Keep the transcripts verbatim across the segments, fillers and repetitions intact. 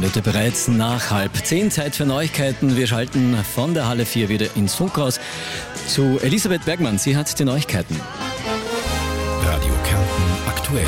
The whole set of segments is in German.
Minuten bereits nach halb zehn. Zeit für Neuigkeiten. Wir schalten von der Halle vier wieder ins Funkhaus zu Elisabeth Bergmann. Sie hat die Neuigkeiten. Radio Kärnten aktuell.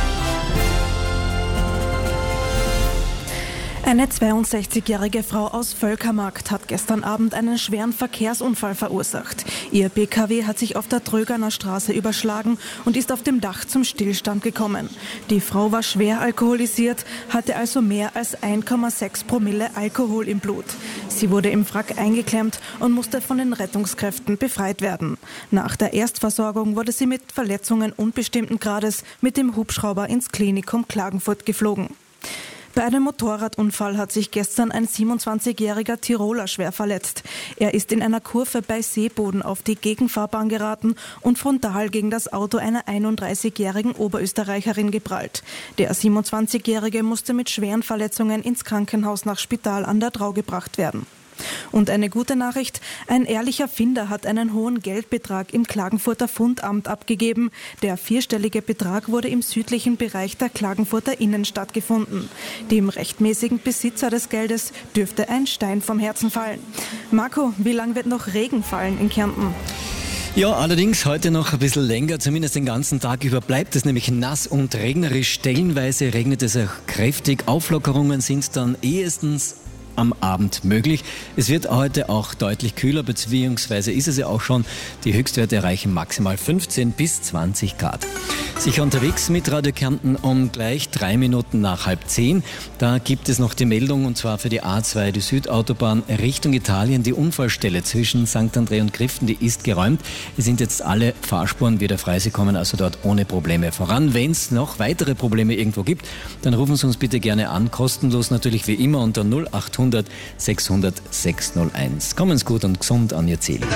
Eine zweiundsechzigjährige Frau aus Völkermarkt hat gestern Abend einen schweren Verkehrsunfall verursacht. Ihr P K W hat sich auf der Trögerner Straße überschlagen und ist auf dem Dach zum Stillstand gekommen. Die Frau war schwer alkoholisiert, hatte also mehr als eins Komma sechs Promille Alkohol im Blut. Sie wurde im Wrack eingeklemmt und musste von den Rettungskräften befreit werden. Nach der Erstversorgung wurde sie mit Verletzungen unbestimmten Grades mit dem Hubschrauber ins Klinikum Klagenfurt geflogen. Bei einem Motorradunfall hat sich gestern ein siebenundzwanzigjähriger Tiroler schwer verletzt. Er ist in einer Kurve bei Seeboden auf die Gegenfahrbahn geraten und frontal gegen das Auto einer einunddreißigjährigen Oberösterreicherin geprallt. Der siebenundzwanzigjährige musste mit schweren Verletzungen ins Krankenhaus nach Spital an der Drau gebracht werden. Und eine gute Nachricht, ein ehrlicher Finder hat einen hohen Geldbetrag im Klagenfurter Fundamt abgegeben. Der vierstellige Betrag wurde im südlichen Bereich der Klagenfurter Innenstadt gefunden. Dem rechtmäßigen Besitzer des Geldes dürfte ein Stein vom Herzen fallen. Marco, wie lange wird noch Regen fallen in Kärnten? Ja, allerdings heute noch ein bisschen länger, zumindest den ganzen Tag über bleibt es nämlich nass und regnerisch. Stellenweise regnet es auch kräftig. Auflockerungen sind dann ehestens am Abend möglich. Es wird heute auch deutlich kühler, beziehungsweise ist es ja auch schon. Die Höchstwerte erreichen maximal fünfzehn bis zwanzig Grad. Sicher unterwegs mit Radio Kärnten um gleich drei Minuten nach halb zehn. Da gibt es noch die Meldung, und zwar für die A zwei, die Südautobahn Richtung Italien. Die Unfallstelle zwischen Sankt André und Griften, die ist geräumt. Es sind jetzt alle Fahrspuren wieder frei. Sie kommen also dort ohne Probleme voran. Wenn es noch weitere Probleme irgendwo gibt, dann rufen Sie uns bitte gerne an. Kostenlos natürlich wie immer unter null acht hundert sechshundert sechshunderteins. Kommen Sie gut und gesund an Ihr Ziel.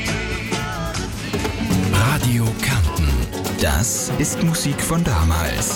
Radio Kärnten. Das ist Musik von damals.